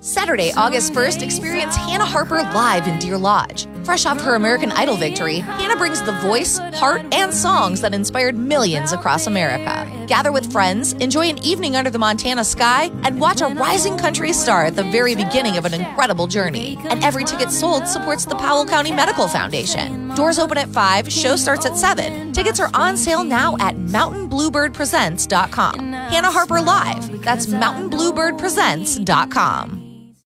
Saturday, August 1st, experience Hannah Harper live in Deer Lodge. Fresh off her American Idol victory, Hannah brings the voice, heart, and songs that inspired millions across America. Gather with friends, enjoy an evening under the Montana sky, and watch a rising country star at the very beginning of an incredible journey. And every ticket sold supports the Powell County Medical Foundation. Doors open at 5, show starts at 7. Tickets are on sale now at mountainbluebirdpresents.com. Hannah Harper Live. That's mountainbluebirdpresents.com.